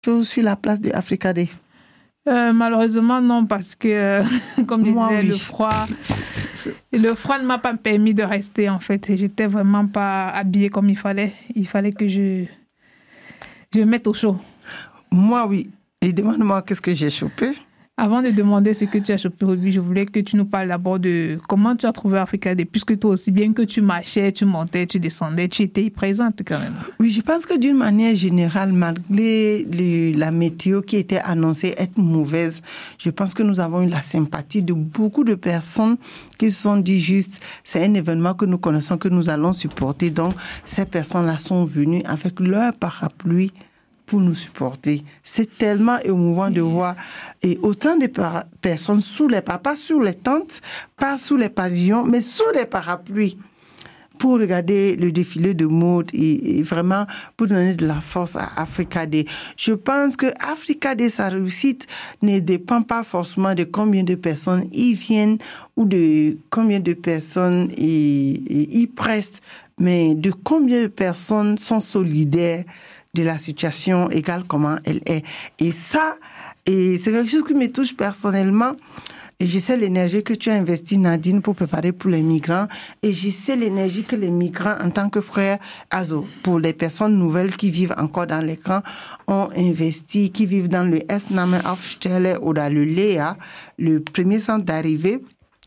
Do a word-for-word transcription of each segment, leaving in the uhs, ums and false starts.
chose sur la place de Africa Day? Euh, malheureusement, non, parce que, euh, comme je Moi, disais, oui. le froid, le froid ne m'a pas permis de rester, en fait. Et j'étais vraiment pas habillée comme il fallait. Il fallait que je, je me mette au chaud. Moi, oui. Et demande-moi qu'est-ce que j'ai chopé. Avant de demander ce que tu as chopé aujourd'hui, je voulais que tu nous parles d'abord de comment tu as trouvé Africa Day, puisque toi aussi, bien que tu marchais, tu montais, tu descendais, tu étais présente quand même. Oui, je pense que d'une manière générale, malgré le, la météo qui était annoncée être mauvaise, je pense que nous avons eu la sympathie de beaucoup de personnes qui se sont dit juste, c'est un événement que nous connaissons, que nous allons supporter. Donc, ces personnes-là sont venues avec leur parapluie pour nous supporter. C'est tellement émouvant de voir et autant de par- personnes sous les pas, pas sous les tentes, pas sous les pavillons, mais sous les parapluies pour regarder le défilé de mode et, et vraiment pour donner de la force à Africa Day. Je pense que Africa Day, sa réussite ne dépend pas forcément de combien de personnes y viennent ou de combien de personnes y, y, y prestent, mais de combien de personnes sont solidaires de la situation égale comment elle est. Et ça, et c'est quelque chose qui me touche personnellement. Et je sais l'énergie que tu as investie, Nadine, pour préparer pour les migrants. Et je sais l'énergie que les migrants, en tant que frères, also, pour les personnes nouvelles qui vivent encore dans les camps, ont investi, qui vivent dans le Esname-Aufstelle ou dans le Léa, le premier centre d'arrivée,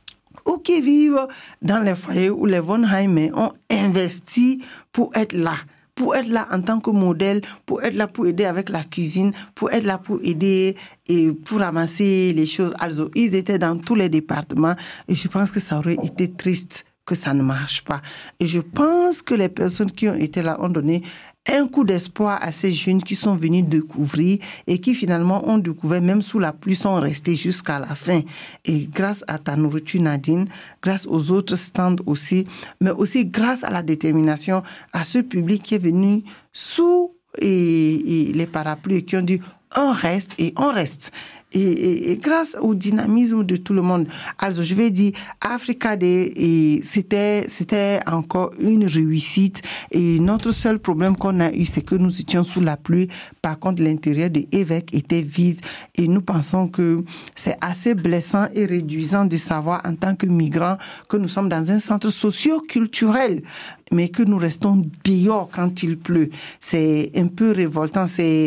ou qui vivent dans les foyers ou les Vonheim, ont investi pour être là. Pour être là en tant que modèle, pour être là pour aider avec la cuisine, pour être là pour aider et pour ramasser les choses. Also, ils étaient dans tous les départements et je pense que ça aurait été triste que ça ne marche pas. Et je pense que les personnes qui ont été là ont donné un coup d'espoir à ces jeunes qui sont venus découvrir et qui finalement ont découvert, même sous la pluie, sont restés jusqu'à la fin. Et grâce à ta nourriture, Nadine, grâce aux autres stands aussi, mais aussi grâce à la détermination à ce public qui est venu sous et, et les parapluies et qui ont dit on reste et on reste. Et, et, et grâce au dynamisme de tout le monde. Alors, je vais dire, Africa Day, et c'était, c'était encore une réussite. Et notre seul problème qu'on a eu, c'est que nous étions sous la pluie. Par contre, l'intérieur de l'évêque était vide. Et nous pensons que c'est assez blessant et réduisant de savoir, en tant que migrants, que nous sommes dans un centre socio-culturel, mais que nous restons dehors quand il pleut. C'est un peu révoltant. C'est...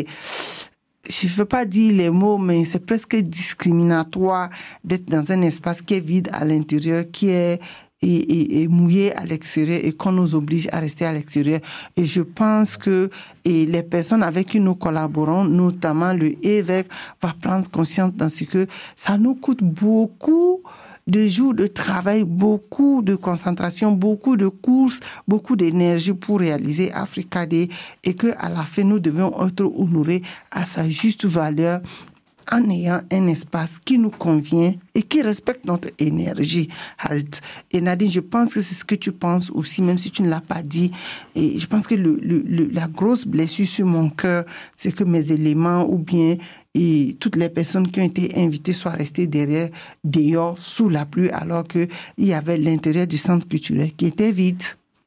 Je ne veux pas dire les mots, mais c'est presque discriminatoire d'être dans un espace qui est vide à l'intérieur, qui est et, et, et mouillé à l'extérieur et qu'on nous oblige à rester à l'extérieur. Et je pense que et les personnes avec qui nous collaborons, notamment le évêque, va prendre conscience dans ce que ça nous coûte beaucoup de jours de travail, beaucoup de concentration, beaucoup de courses, beaucoup d'énergie pour réaliser Africa Day et qu'à la fin, nous devions être honorés à sa juste valeur en ayant un espace qui nous convient et qui respecte notre énergie. Halt. Et Nadine, je pense que c'est ce que tu penses aussi, même si tu ne l'as pas dit. Et je pense que le, le, le, la grosse blessure sur mon cœur, c'est que mes éléments ou bien et toutes les personnes qui ont été invitées soient restées derrière, dehors, sous la pluie, alors qu'il y avait l'intérieur du centre culturel qui était vide.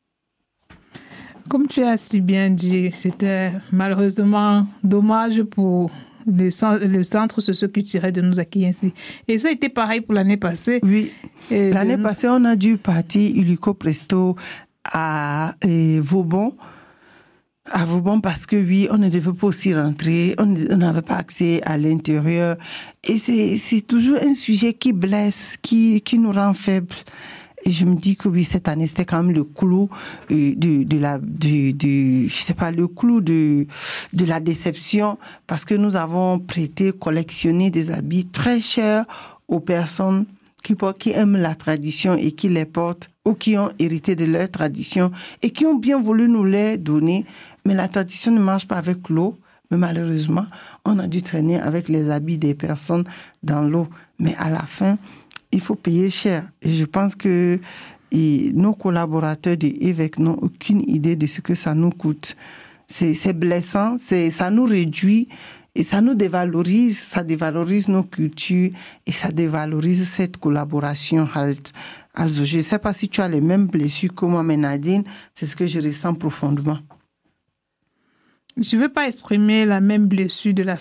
Comme tu as si bien dit, c'était malheureusement dommage pour le centre, le centre socio-culturel de nous accueillir ainsi. Et ça a été pareil pour l'année passée. Oui, et l'année de... passée, on a dû partir illico presto à et, Vauban. À Vauban parce que oui, on ne devait pas aussi rentrer, on n'avait pas accès à l'intérieur. Et c'est, c'est toujours un sujet qui blesse, qui, qui nous rend faibles. Et je me dis que oui, cette année, c'était quand même le clou de, de, de la, de, de, je sais pas, le clou de, de la déception parce que nous avons prêté, collectionné des habits très chers aux personnes qui, qui aiment la tradition et qui les portent ou qui ont hérité de leur tradition et qui ont bien voulu nous les donner. Mais la tradition ne marche pas avec l'eau. Mais malheureusement, on a dû traîner avec les habits des personnes dans l'eau. Mais à la fin, il faut payer cher. Et je pense que et nos collaborateurs de évêques n'ont aucune idée de ce que ça nous coûte. C'est, c'est blessant, c'est, ça nous réduit et ça nous dévalorise, ça dévalorise nos cultures et ça dévalorise cette collaboration. Also, je ne sais pas si tu as les mêmes blessures que moi, mais Nadine, c'est ce que je ressens profondément. Je ne veux pas exprimer la même blessure de la